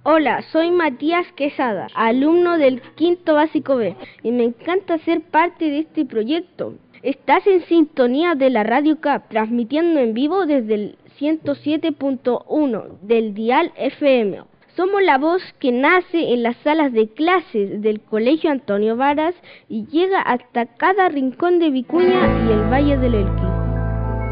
Hola, soy Matías Quesada, alumno del quinto básico B, y me encanta ser parte de este proyecto. Estás en sintonía de la Radio CAP, transmitiendo en vivo desde el 107.1 del dial FM. Somos la voz que nace en las salas de clases del Colegio Antonio Varas y llega hasta cada rincón de Vicuña y el Valle del Elqui.